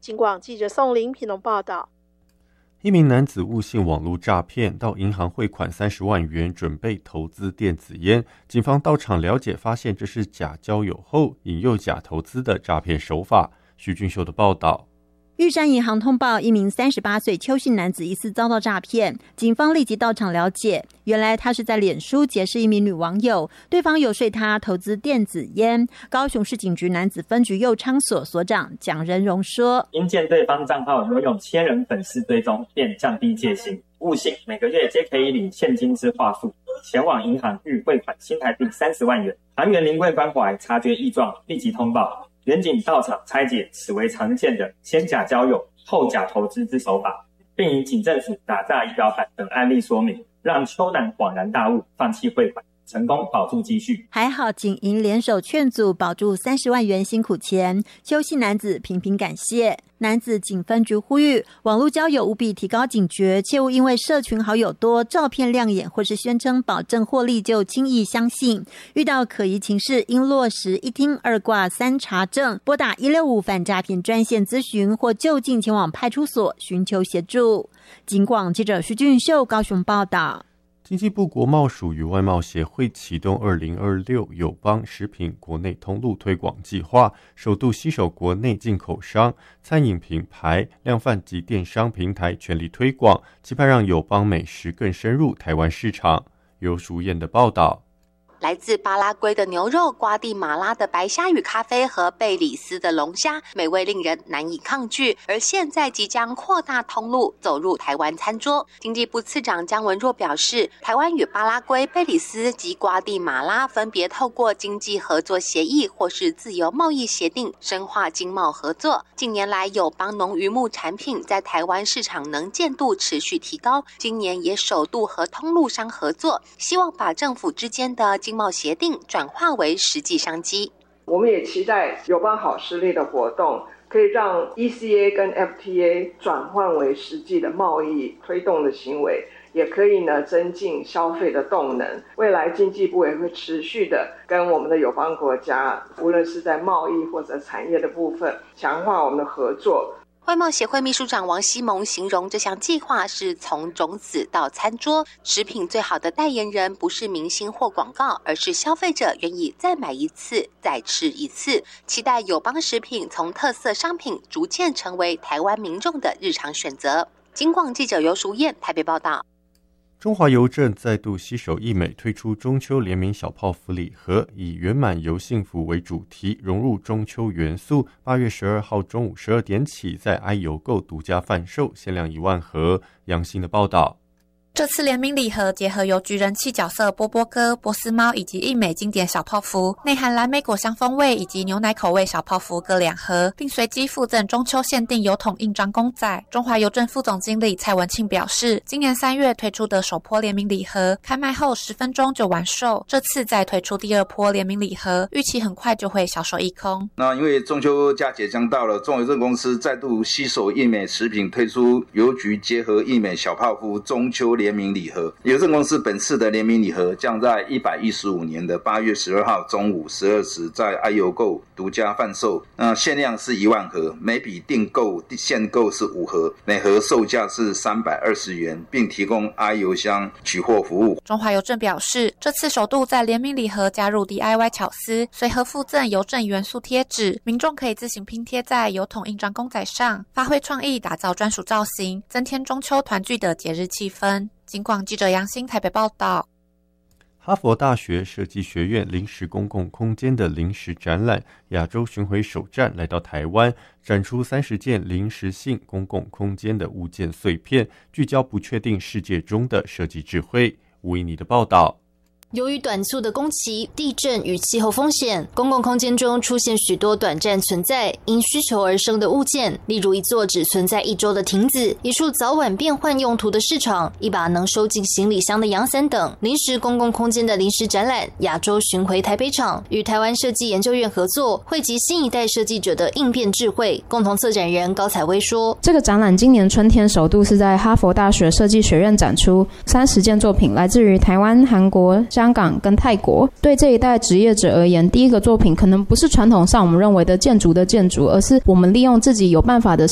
警广记者宋玲屏东报道。 一名男子误信网络诈骗，到银行汇款30万元，准备投资电子烟。警方到场了解，发现这是假交友后引诱假投资的诈骗手法。徐俊秀的报道。 玉山银行通报一名38岁邱姓男子疑似遭到诈骗，警方立即到场了解，原来他是在脸书结识一名女网友，对方游说他投资电子烟。高雄市警局男子分局右昌所所长蒋仁荣说， 因见对方账号拥有千人粉丝追踪，便降低戒心，误信每个月皆可以领现金之话术，前往银行预汇款新台币30万元。行员临柜关怀，察觉异状，立即通报。员警到场拆解，此为常见的先假交友后假投资之手法，并以警政署打诈仪表板等案例说明，让邱男恍然大悟，放弃汇款，成功保住积蓄。 还好警银联手劝阻，保住30万元辛苦钱。邱姓男子频频感谢。男子警分局呼吁，网络交友务必提高警觉，切勿因为社群好友多、照片亮眼或是宣称保证获利就轻易相信。遇到可疑情事，应落实1听2挂3查证，拨打165反诈骗专线咨询，或就近前往派出所寻求协助。警广记者徐俊秀高雄报道。 经济部国贸署与外贸协会启动2026友邦食品国内通路推广计划，首度携手国内进口商、餐饮品牌、量贩及电商平台全力推广，期盼让友邦美食更深入台湾市场。由淑燕的报道。 来自巴拉圭的牛肉、瓜地马拉的白虾与咖啡和贝里斯的龙虾，美味令人难以抗拒。而现在即将扩大通路，走入台湾餐桌。经济部次长江文若表示，台湾与巴拉圭、贝里斯及瓜地马拉分别透过经济合作协议或是自由贸易协定深化经贸合作。近年来，友邦农渔牧产品在台湾市场能见度持续提高，今年也首度和通路商合作，希望把政府之间的经贸协定转化为实际商机。 我们也期待友邦好视力的活动可以让 ECA 跟 FTA 转换为实际的贸易推动的行为，也可以呢增进消费的动能。未来经济部也会持续的跟我们的友邦国家，无论是在贸易或者产业的部分，强化我们的合作。 外贸协会秘书长王希蒙形容这项计划是从种子到餐桌，食品最好的代言人不是明星或广告，而是消费者愿意再买一次再吃一次。期待友邦食品从特色商品逐渐成为台湾民众的日常选择。警广记者尤淑燕台北报道。 中华邮政再度携手义美推出中秋联名小泡芙礼盒，以圆满由幸福为主题，融入中秋元素。8月12号中午12点起，在 iYoGo 独家贩售，限量1万盒。杨欣的报道。 这次联名礼盒结合邮局人气角色波波哥、波斯猫以及义美经典小泡芙，内含蓝莓果香风味以及牛奶口味小泡芙各2盒，并随机附赠中秋限定邮筒印章公仔。中华邮政副总经理蔡文庆表示，今年3月推出的首波联名礼盒开卖后10分钟就完售，这次再推出第2波联名礼盒，预期很快就会销售一空。 那因为中秋佳节将到了，中华邮政公司再度携手义美食品推出邮局结合义美小泡芙中秋联名礼盒。邮政公司本次的联名礼盒将在115年的8月12号中午12时在 iYoGo 独家贩售，那限量是1万盒，每笔订购限购是5盒，每盒售价是320元，并提供 i 邮箱取货服务。 中华邮政表示，这次首度在联名礼盒加入 DIY 巧思，随盒附赠邮政元素贴纸，民众可以自行拼贴在邮筒印章公仔上，发挥创意打造专属造型，增添中秋团聚的节日气氛。警广记者杨欣台北报道。 哈佛大学设计学院临时公共空间的临时展览亚洲巡回首站来到台湾，展出30件临时性公共空间的物件碎片，聚焦不确定世界中的设计智慧。吴依妮的报道。 由于短促的工期、地震与气候风险，公共空间中出现许多短暂存在、因需求而生的物件，例如一座只存在1周的亭子、一处早晚变换用途的市场、一把能收进行李箱的阳伞等。临时公共空间的临时展览亚洲巡回台北场与台湾设计研究院合作，汇集新一代设计者的应变智慧。共同策展人高采薇说， 这个展览今年春天首度是在哈佛大学设计学院展出，30件作品来自于台湾、韩国、香港跟泰国。对这一代职业者而言，第一个作品可能不是传统上我们认为的建筑，而是我们利用自己有办法的